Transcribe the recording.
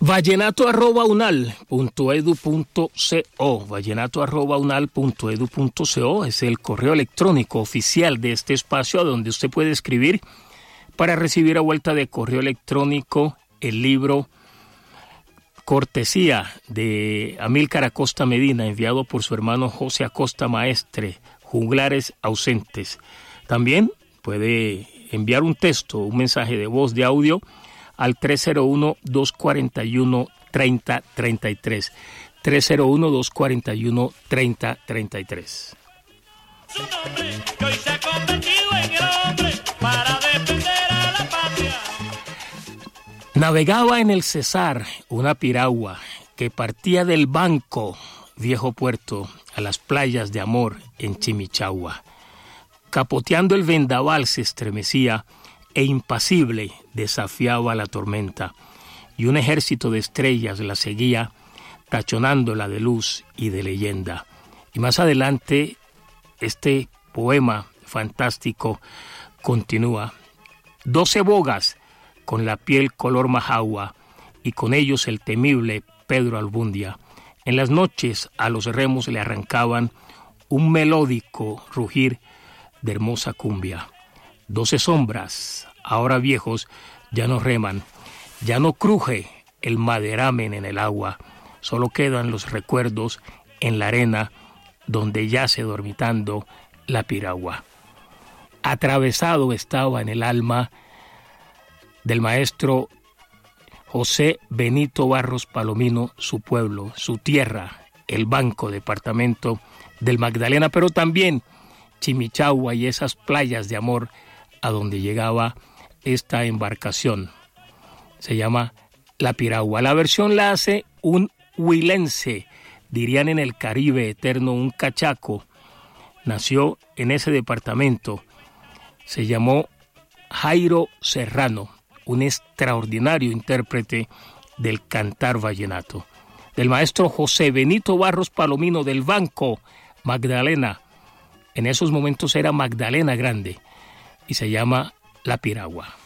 vallenato@unal.edu.co, vallenato@unal.edu.co es el correo electrónico oficial de este espacio, a donde usted puede escribir para recibir a vuelta de correo electrónico el libro cortesía de Amílcar Acosta Medina, enviado por su hermano José Acosta Maestre, Juglares ausentes. También puede enviar un texto, un mensaje de voz, de audio, al 301-241-3033. 301-241-3033. Su nombre, que hoy se ha convertido en el hombre para defender a la patria. Navegaba en el Cesar una piragua que partía del Banco, viejo puerto, a las playas de amor en Chimichagua. Capoteando el vendaval se estremecía e impasible desafiaba la tormenta, y un ejército de estrellas la seguía, tachonándola de luz y de leyenda. Y más adelante, este poema fantástico continúa. 12 bogas con la piel color majagua, y con ellos el temible Pedro Albundia. En las noches a los remos le arrancaban un melódico rugir de hermosa cumbia. 12 sombras, ahora viejos, ya no reman, ya no cruje el maderamen en el agua, solo quedan los recuerdos en la arena donde yace dormitando la piragua. Atravesado estaba en el alma del maestro José Benito Barros Palomino su pueblo, su tierra, el Banco, departamento del Magdalena, pero también Chimichagua y esas playas de amor a donde llegaba esta embarcación. Se llama La Piragua. La versión la hace un huilense, dirían en el Caribe eterno, un cachaco. Nació en ese departamento. Se llamó Jairo Serrano, un extraordinario intérprete del cantar vallenato. Del maestro José Benito Barros Palomino del Banco Magdalena. En esos momentos era Magdalena Grande, y se llama La Piragua.